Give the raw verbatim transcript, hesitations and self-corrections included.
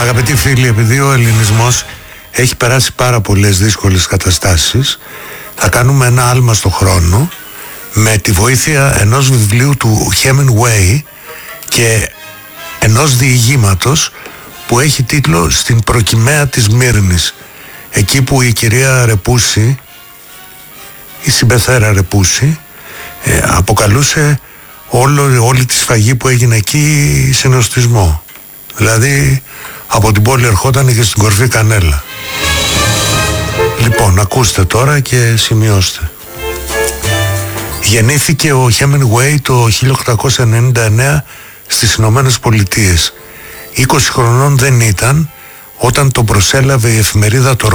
Αγαπητοί φίλοι, επειδή ο ελληνισμός έχει περάσει πάρα πολλές δύσκολες καταστάσεις, θα κάνουμε ένα άλμα στο χρόνο με τη βοήθεια ενός βιβλίου του Hemingway και ενός διηγήματος που έχει τίτλο «Στην προκυμαία της Μύρνης», εκεί που η κυρία Ρεπούση, η συμπεθέρα Ρεπούση, ε, αποκαλούσε όλο, όλη τη σφαγή που έγινε εκεί συνοστισμό. Δηλαδή από την πόλη ερχόταν και στην κορφή κανέλα. Λοιπόν, ακούστε τώρα και σημειώστε. Γεννήθηκε ο Hemingway το χίλια οκτακόσια ενενήντα εννέα στις Ηνωμένες Πολιτείες. είκοσι χρονών δεν ήταν όταν τον προσέλαβε η εφημερίδα το